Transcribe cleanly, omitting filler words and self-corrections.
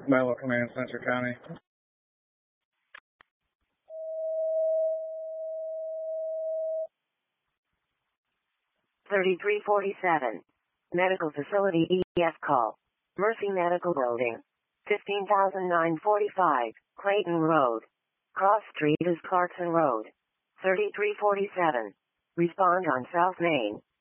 Milo Command, Spencer County. Medical Facility EF call. Mercy Medical Building. 15,945, Clayton Road. Cross Street is Clarkson Road. 3347. Respond on South Main.